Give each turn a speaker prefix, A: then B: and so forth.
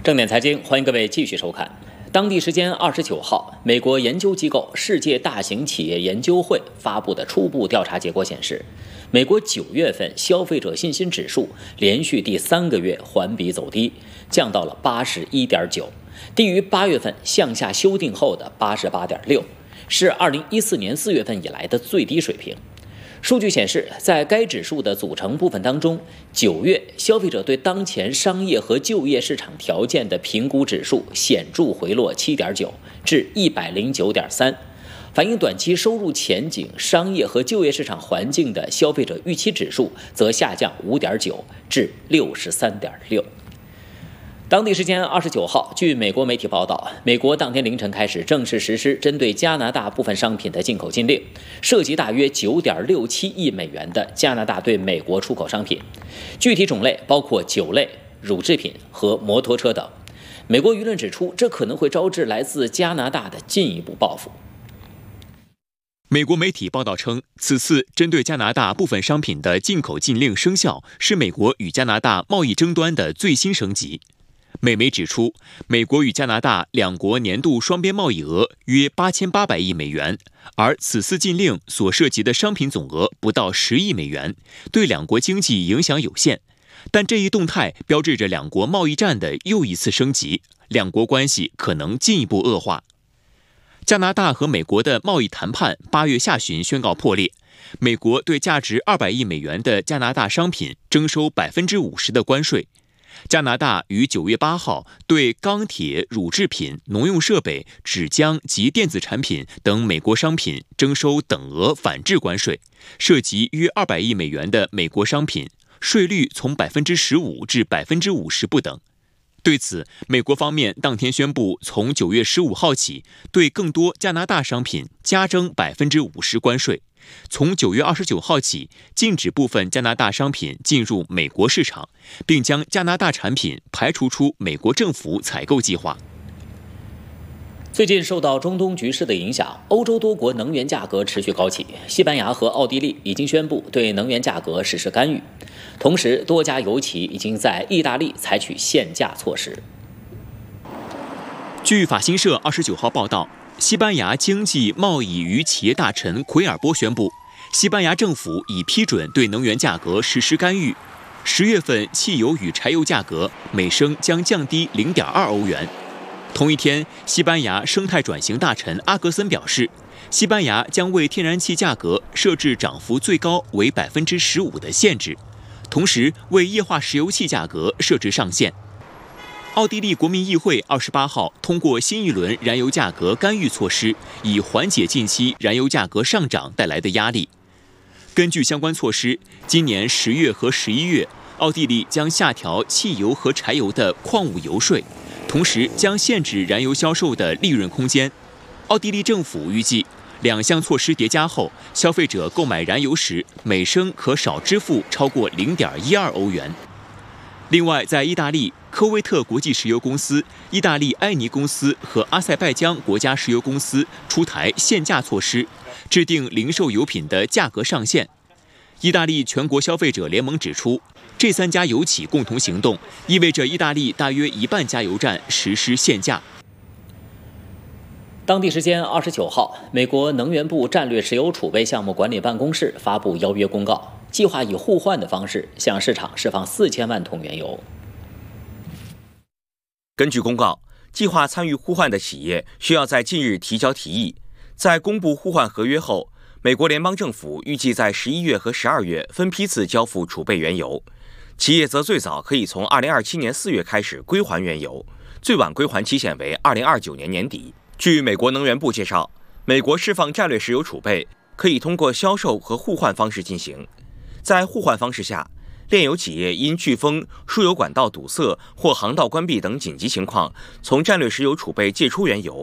A: 正点财经，欢迎各位继续收看。当地时间29号，美国研究机构世界大型企业研究会发布的初步调查结果显示，美国9月份消费者信心指数连续第3个月环比走低，降到了81.9，低于8月份向下修订后的88.6，是2014年4月份以来的最低水平。数据显示，在该指数的组成部分当中，9月消费者对当前商业和就业市场条件的评估指数显著回落7.9至109.3，反映短期收入前景、商业和就业市场环境的消费者预期指数则下降5.9至63.6。当地时间29号，据美国媒体报道，美国当天凌晨开始正式实施针对加拿大部分商品的进口禁令，涉及大约9.67亿美元的加拿大对美国出口商品，具体种类包括酒类、乳制品和摩托车等。美国舆论指出，这可能会招致来自加拿大的进一步报复。
B: 美国媒体报道称，此次针对加拿大部分商品的进口禁令生效，是美国与加拿大贸易争端的最新升级。美媒指出，美国与加拿大两国年度双边贸易额约8800亿美元，而此次禁令所涉及的商品总额不到10亿美元，对两国经济影响有限。但这一动态标志着两国贸易战的又一次升级，两国关系可能进一步恶化。加拿大和美国的贸易谈判8月下旬宣告破裂，美国对价值200亿美元的加拿大商品征收50%的关税。加拿大于9月8号对钢铁、乳制品、农用设备、纸浆及电子产品等美国商品征收等额反制关税，涉及约200亿美元的美国商品，税率从15%至50%不等。对此，美国方面当天宣布，从9月15号起，对更多加拿大商品加征50%关税。从9月29号起，禁止部分加拿大商品进入美国市场，并将加拿大产品排除出美国政府采购计划。
A: 最近受到中东局势的影响，欧洲多国能源价格持续高企，西班牙和奥地利已经宣布对能源价格实施干预，同时多家油企已经在意大利采取限价措施。
B: 据法新社29号报道，西班牙经济贸易与企业大臣奎尔波宣布，西班牙政府已批准对能源价格实施干预。10月份汽油与柴油价格每升将降低0.2欧元。同一天，西班牙生态转型大臣阿格森表示，西班牙将为天然气价格设置涨幅最高为15%的限制，同时为液化石油气价格设置上限。奥地利国民议会28号通过新一轮燃油价格干预措施，以缓解近期燃油价格上涨带来的压力。根据相关措施，今年10月和11月，奥地利将下调汽油和柴油的矿物油税，同时将限制燃油销售的利润空间。奥地利政府预计，两项措施叠加后，消费者购买燃油时每升可少支付超过0.12欧元。另外，在意大利，科威特国际石油公司、意大利埃尼公司和阿塞拜疆国家石油公司出台限价措施，制定零售油品的价格上限。意大利全国消费者联盟指出，这3家油企共同行动，意味着意大利大约1半加油站实施限价。
A: 当地时间29号，美国能源部战略石油储备项目管理办公室发布邀约公告，计划以互换的方式向市场释放4000万桶原油。
C: 根据公告，计划参与互换的企业需要在近日提交提议，在公布互换合约后，美国联邦政府预计在11月和12月分批次交付储备原油，企业则最早可以从2027年4月开始归还原油，最晚归还期限为2029年年底。据美国能源部介绍，美国释放战略石油储备可以通过销售和互换方式进行。在互换方式下，炼油企业因飓风、输油管道堵塞或航道关闭等紧急情况，从战略石油储备借出原油，